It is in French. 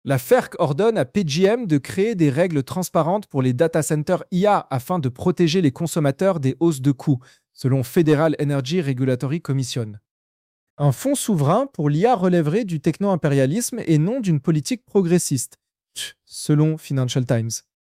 La FERC ordonne à PJM de créer des règles transparentes pour les data centers IA afin de protéger les consommateurs des hausses de coûts, selon Federal Energy Regulatory Commission. Un fonds souverain pour l'IA relèverait du techno-impérialisme et non d'une politique progressiste, selon Financial Times.